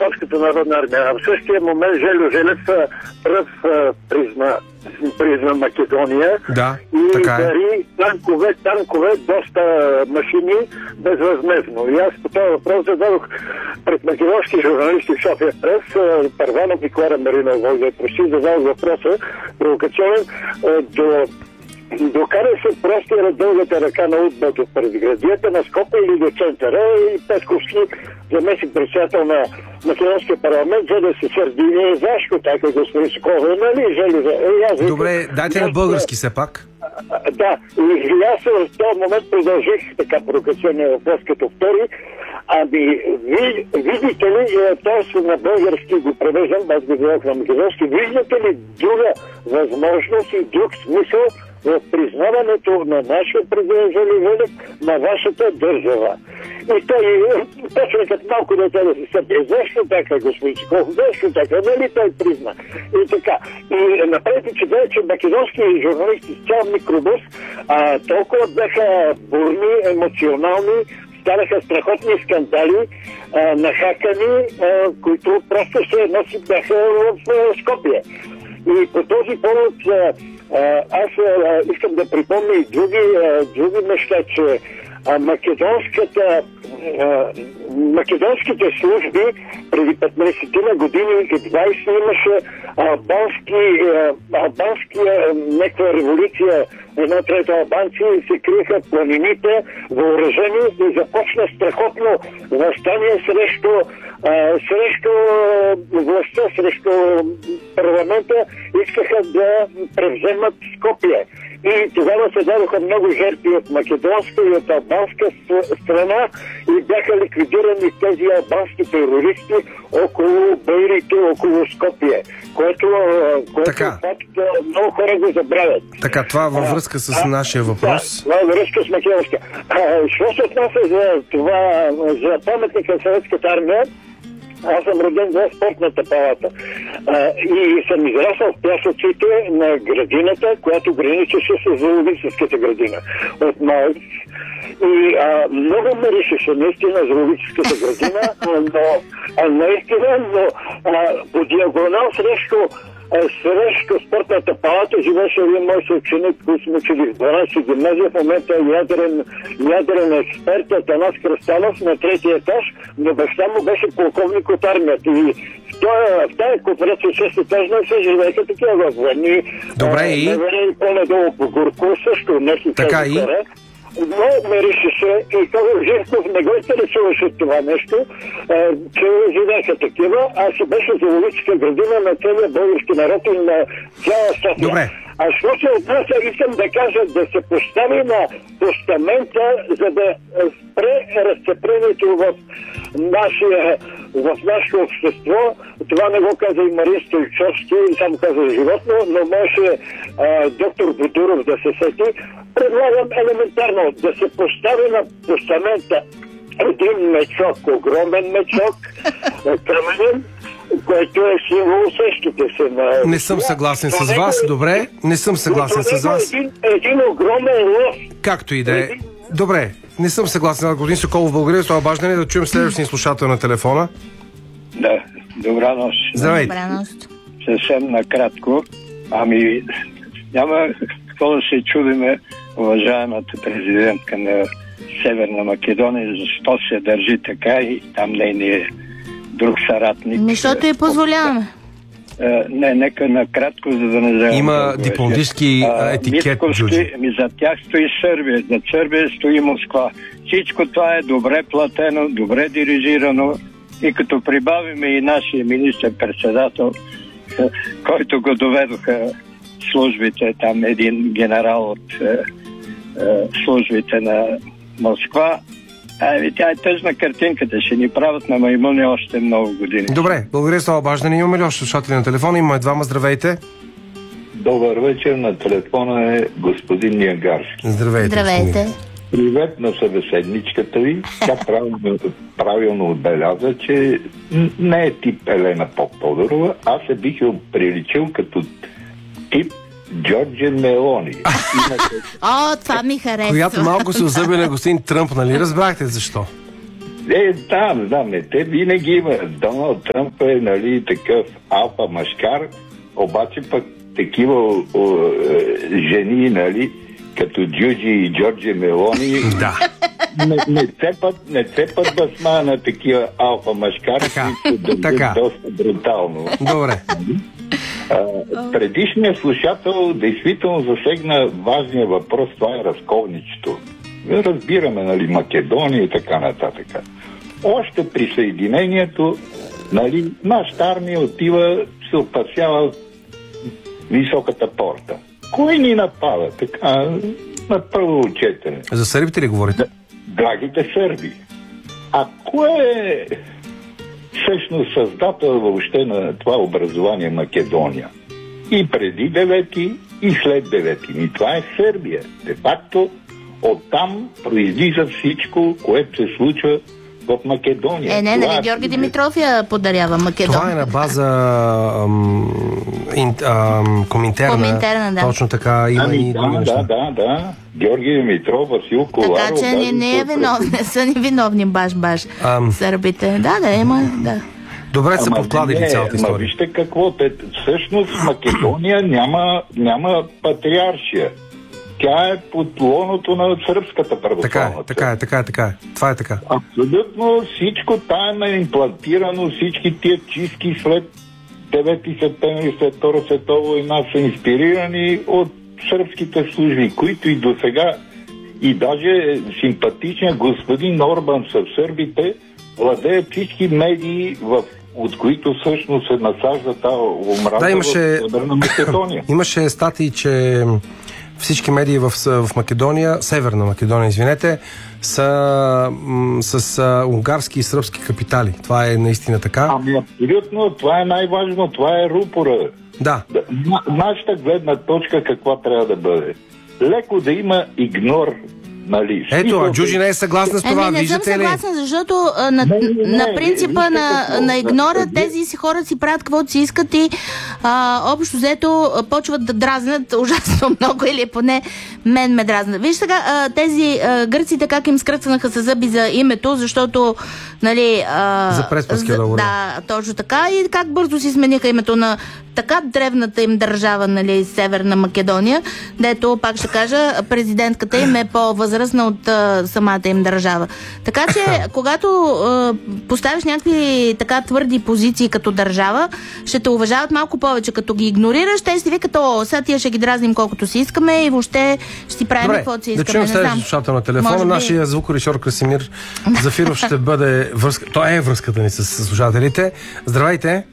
Югославската народна армия. А в същия момент Желю Желев пръв призна Македония и дари танкове, доста машини безвъзмездно. И аз по този въпрос зададох пред македонски журналисти в София прес, Първанов и Клара Маринова, зададох въпроса провокационен докара се простира дългата ръка на Удбата през градията на Скопие или до центъра и Петковски, заместник председател на Македонския парламент, за да се сърди. Защо така, господин Соколов? Нали, Желю? Добре, дайте на български все пак. Да, и аз в този момент продължих така провокационния въпрос като втори. Ами, видите ли, т.е. на български го превеждам, аз го говорих на македонски, виждате ли друга възможност и друг смисъл в признаването на нашия президент Желю Желев на вашата държава? И той почва като малко дете да се сърди. Защо така, господин Чиков? Защо така? Нали той призна? И така. И направите, че македонски журналисти с цял микробус толкова бяха бурни, емоционални, станаха страхотни скандали, нахакани, които просто се носи бяха в Скопие. И по този повод аз искам да припомня и други неща, че македонските служби преди 15 години и 20 имаше албанския някаква революция, една трета албанци се криеха в планините, въоръжени и започна страхотно въстание срещу властта, срещу парламента, искаха да превземат Скопие. И тогава се дадоха много жертви от македонска и от албанска страна и бяха ликвидирани тези албански терористи около Бейрите, около Скопие, което факт много хора го забравят. Така, това във връзка с нашия въпрос. Да, във връзка с македонска. Що се отнася за това, за паметника на Съветската армия, аз съм роден в спортната палата и съм израсъл в пясъците на градината, която граничеше с зоологическата градина от малък. И много миришеше наистина зоологическата градина, но по диагонал срещу спортната палата живеше един мой съученик, който сме учили в 12 гимназия, в момента е ядрен експерт Атанас Кръстанов на 3-ти етаж, но баща му беше полковник от армията. И в тази кооперация 6-етажна се живееха такива военни. Добре, и по-надолу по Горко също нещо. Така и но ме решеше и това Живков не го интересуваше това нещо, че живееха такива, а си беше зоологическа градина на целия български народ и на цяла София. Добре. А що се отнася, искам да кажа, да се постави на постамента, за да спре разцеплението в нашето общество. Това не го каза и Марин Стойчовски, само каза животно, но може доктор Бодуров да се сети. Предлагам елементарно да се постави на постамента един мечок, огромен мечок, каменен, който е символ, сещате се на... Не съм съгласен с вас, добре, не съм съгласен с вас. Един огромен лъв. Както и да е. Добре, не съм съгласен. Господин Соколов, благодаря за това обаждане. Да чуем следващия слушател на телефона. Да, добра нощ. Здравейте. Добра нощ. Съвсем накратко. Няма какво да се чудиме, уважаемата президентка на Северна Македония, защо се държи така и там нейният друг съратник. Защото я позволяваме. Нека накратко, за да не вземам. Има дипломатически етикет. За тях стои Сърбия, за Сърбия стои Москва. Всичко това е добре платено, добре дирижирано и като прибавиме и нашия министър-председател, който го доведоха службите, там един генерал от службите на Москва. Тя е тъжна картинката, ще ни правят на маймуни още много години. Добре, благодаря за това обаждане. Имаме ли още слушатели на телефона? Имаме двама, здравейте. Добър вечер, на телефона е господин Ниагарски. Здравейте. Здравейте. Привет на събеседничката ви. Тя правилно отбеляза, че не е тип Елена Поптодорова. Аз се бих я приличил като тип Джорджия Мелони. Това ми харесва. Която малко се озъби на господин Тръмп, нали разбрахте защо? Да, те винаги има. Доналд Тръмп е, нали, такъв алфа машкар, обаче пък такива жени, нали, като Джуджи и Джорджи Мелони, Да. не цепат басма на такива алфа машкари, които се държат доста брутално. Добре. Предишният слушател действително засегна важния въпрос, това е разковничето. Разбираме, нали, Македония и така нататък. Още при съединението, нали, нашата армия отива, се опасява високата порта. Кой ни напада? Така, на първо четене. За сърбите ли говорите? Драгите сърби. А кой е всъщност създател въобще на това образование Македония? И преди 9-ти, и след 9-ти. И това е Сърбия. Де факто, оттам произлиза всичко, което се случва в Македония. Не, Георги Димитров я подарява Македония. Това е на база Коминтерна. Да. Точно така, има и други неща. Да. Георги Димитров, Васил Коларов. Така че не е виновни, не са ни виновни баш сърбите. Да, има, да. Добре са повкладили цялата история. Вижте какво, всъщност Македония няма патриаршия. Тя е под лоното на сръбската православна. Така е. Това е така. Абсолютно всичко там е имплантирано, всички тия чистки след 9 септември, след Втора световна война са инспирирани от сръбските служби, които и до сега, и даже симпатичният господин Орбан със сърбите владеят всички медии, от които всъщност се насажда тази омраза в Северна Македония. Имаше статии, че всички медии в Македония, Северна Македония, извинете, са с унгарски и сръбски капитали. Това е наистина така. Ами абсолютно, това е най-важно, това е рупора. Да. Нашата гледна точка каква трябва да бъде? Леко да има игнор. Нали, ето, а Джуджи не е съгласна с това, не виждате съм съгласна, защото на принципа на игнора тези си хора си правят каквото си искат и общо взето почват да дразнят ужасно много, или поне мен ме дразнат. Виж сега, тези гърците как им скръцнаха със зъби за името, защото, нали... за Преспанския договор. Да, точно така, и как бързо си смениха името на така древната им държава, нали, Северна Македония, дето, пак ще кажа, президентката им е по-възрастна от самата им държава. Така че, когато поставиш някакви така твърди позиции като държава, ще те уважават малко повече. Като ги игнорираш, те си викат, сега тия ще ги дразним колкото си искаме и въобще ще си правим каквото си искаме. Да чуем следващия слушател на телефона. Нашия звукорежисьор Красимир Зафиров ще бъде връзка. Това е връзката ни с слушателите. Здравейте!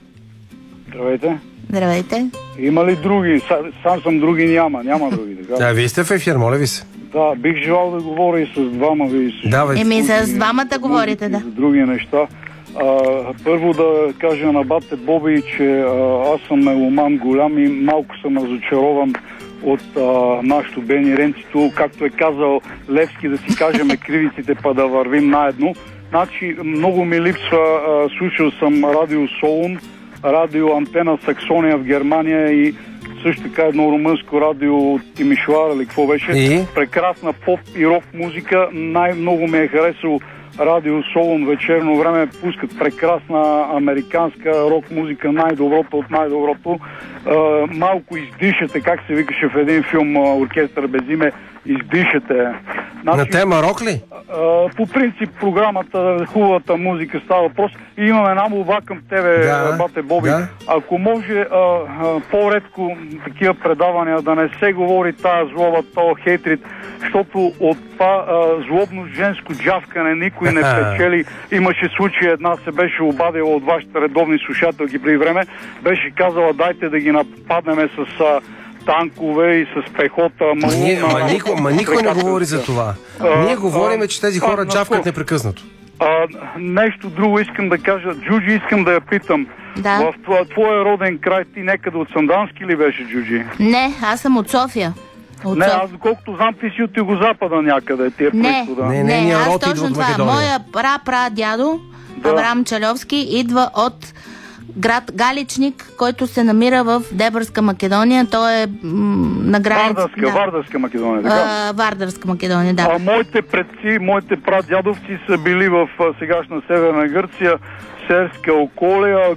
Здравейте. Има ли други? Сам съм други, няма други. Така? Вие сте в ефир, моля ви се. Да, бих желал да говоря и с двама ви. С двамата говорите, да. Други неща. Първо да кажа на бате Боби, че аз съм меломан голям и малко съм разочарован от нашото Бени Ренцито, както е казал Левски, да си кажем кривиците, па да вървим наедно. Значи, много ми липсва, слушал съм Радио Солун, радио Антена Саксония в Германия и също така едно румънско радио от Тимишоара, или какво беше. Прекрасна поп и рок музика. Най-много ми е харесало Радио Солун вечерно време. Пускат прекрасна американска рок музика, най-доброто от най-доброто. Малко издишате, как се викаше в един филм Оркестър без име, издишате. Значи, на тема рок ли? По принцип програмата, хубавата музика става въпрос. И имам една молба към тебе, бате Боби. Да. Ако може по-редко такива предавания да не се говори тая злоба, този хейтрит, защото от това злобно женско джавкане никой не печели. Имаше случай, една се беше обадила от вашите редовни слушателки преди време, беше казала, дайте да ги нападнеме с танкове и с пехота. Никой не говори за това. Ние говорим, че тези хора джавкат непрекъснато. Нещо друго искам да кажа. Джуджи, искам да я питам. Да. В твоя роден край ти някъде от Сандански ли беше, Джуджи? Не, аз съм от София. Аз доколкото знам, ти си от Югозапада някъде. Не, аз точно това. Моя прадядо Авраам Чалевски идва от град Галичник, който се намира в Дебърска Македония. Той е на граница... Вардарска Македония, така? Вардарска Македония, да. Моите предци, моите прадядовци са били в сегашна Северна Гърция, Серска околия,